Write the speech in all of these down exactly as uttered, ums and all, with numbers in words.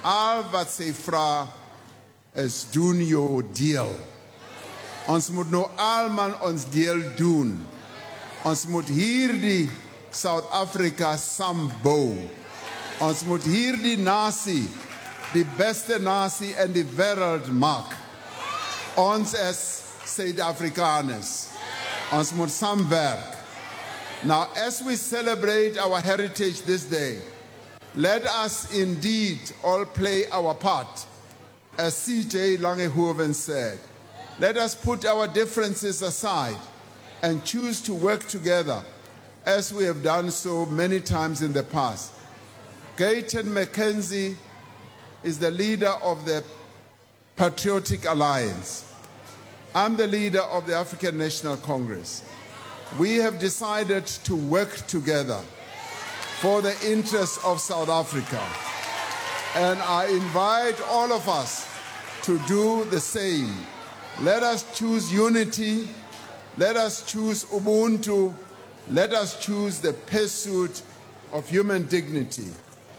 al wat sy vra is doen jou deel. Ons moet nou almal ons deel doen. Ons moet hierdie South Africa sambou. Ons moet hierdie nasie, die beste nasie in die wêreld maak. Ons is Suid-Afrikaners. Ons moet saamwerk. Now, as we celebrate our heritage this day, let us indeed all play our part. As C J Langehoven said, let us put our differences aside and choose to work together as we have done so many times in the past. Gayton McKenzie is the leader of the Patriotic Alliance. I'm the leader of the African National Congress. We have decided to work together for the interests of South Africa. And I invite all of us to do the same. Let us choose unity. Let us choose Ubuntu. Let us choose the pursuit of human dignity.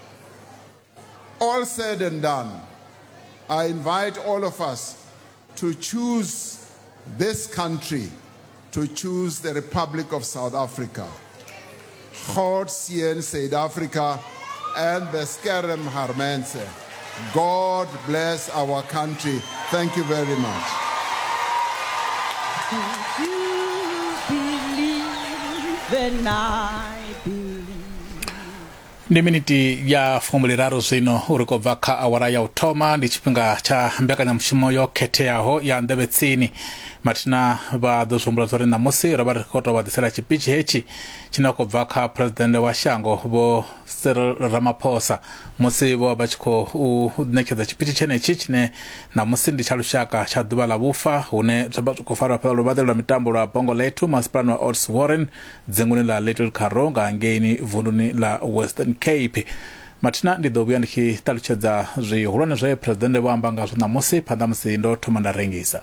All said and done, I invite all of us to choose this country, to choose the Republic of South Africa. God sien South Africa and the Skerm Harmense. God bless our country. Thank you very much. Then I believe. Ndi miniti ya fumuliraro zino uriko vaka awara ya utoma ndi chipinga cha mbekanyamushumo yokhetheaho ya ndebetsini matina ba dosumbula zori na musi Robert Koto wa disera chipichi hechi chinako vaka president wa shango bo Cyril Ramaphosa musi bo bachiko u nekeza chipichi chene chichine na musi ndi chalushaka cha duba la bufa une tabatu kufara pala lubadelo la mitambo la bongo letu masplano wa Otis Warren zenguni la Little Karonga ngeni vunduni la Western Cape matina ndi dobya ndiki talucheza zwi hulone zwe president wa mbanga zuna musi pandamusi ndo tumanda rengisa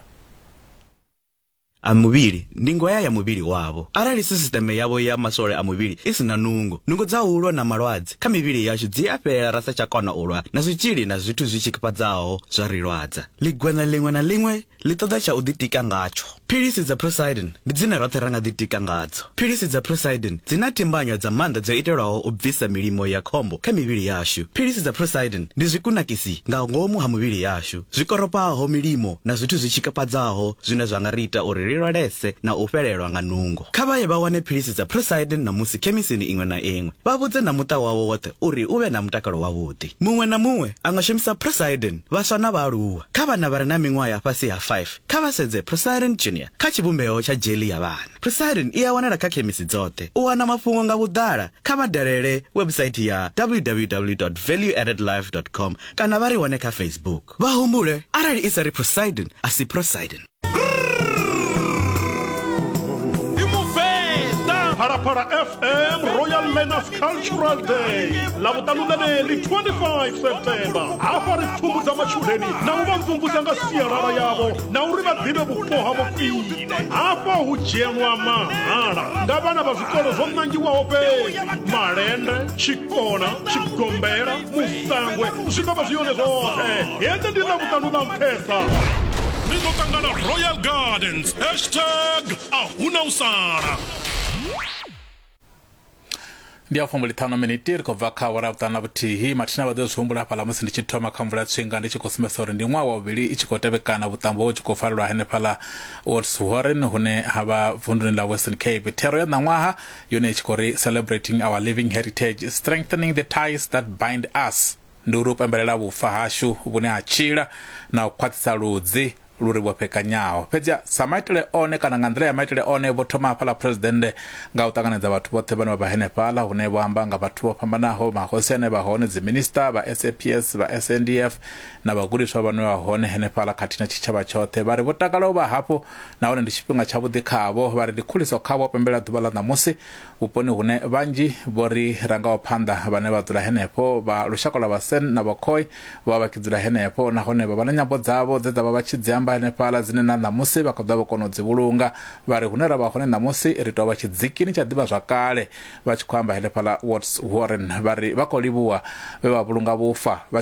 amubiri ndingoya ya mubiri wabo arali systeme yabo ya masole amubiri isina nungo nungo za ulo na malwadzi kha mibiri yashu dzi apela rasa chakona ulwa na zwichili na zwithu zwichikipadzao zwa rilwadza ligwana lingwe na lingwe litoda cha uditika ngacho pilisi za Poseidon ndidzina rothe ranga ditika ngadzo pilisi za Poseidon dzinatimbanyo dza manda dza itelaho ubvisa milimo ya khombo kha mibiri yashu pilisi za Poseidon ndizvikunakisi nga ngomu ha mubiri yashu zvikoropaho milimo na zwithu zwichikipadzao zwine zvangarita uri rilwadese na ufelelwa nga nungo khabaye bawane pilisi za Poseidon na musi chemisini ingwe na ingwe babudze na muta wawo wothe uri ube na mutakalo wavhuḓi muṅwe na muṅwe angashimisa Poseidon vhaswa na vhaaluwa kha vhana vha re na miṅwaha ya fhasi ya five kha vha sedze Poseidon Junior kha tshivhumbeo tsha jeli ya vhana Poseidon i a wanala kha khemisi dzoṱhe u wana mafhungo nga vhuḓala kha vha dalele website ya w w w dot value added life dot com kana vha ri wane kha Facebook vha humbule arali isa ri Poseidon asi Poseidon. Parapara F M Royal Menas Cultural Day Lavutalulaleli twenty-five September Afari Tumbuza machuleni na ubamvumbuza nga siyarara yabo na uriba dhibe bupoha mokine Afa hujenwa mahala Ngabana bazikolo zonangi wa ope Marende, Chikona, Chikombera, Mustangwe Zikaba ziyone zote Yende ndi Lavutalula mpesa Nizotangana Royal Gardens Hashtag Ahuna Usara Ndia fumuli tano miniti riko vaka warabutana butihi matina badezo humbula pala musi ndichitoma kamvula tsinga ndichiko smethori ndi mwa wabili ichiko tebekana butambo uchiko falwa hene pala Otis Warren hune haba vunduni la Western Cape tero ya nangwaha yone ichikori celebrating our living heritage strengthening the ties that bind us nduru pembelela bufahashu ubune achira na ukwatisa ludzi luri wapeka nyao peja samaitele one kana ngandrea maitele one botoma pala president nga utanganeza watu bote bano bahene pala une bwamba nga batu pambanaho mahosene bahone zi minister ba S A P S ba S N D F na bagurishwa bano bahone hene pala katina chichaba chote bari botakalo ba hapo naone ndishipinga chabudi kabo bari dikuliso kabo pembela dubala na musi uponi hune banji bori ranga opanda bane batula hene po ba rushakola basen na bakoi baba kidula hene po na hone baba nyambo zabo zeza baba chidzamba hene pala zine na namusi bakadaba kono dzibulunga bari hunera bahone namusi ritoba chidzikini cha diba zwakale bachikwamba hene pala Otis Warren bari bakolibuwa beba bulunga bufa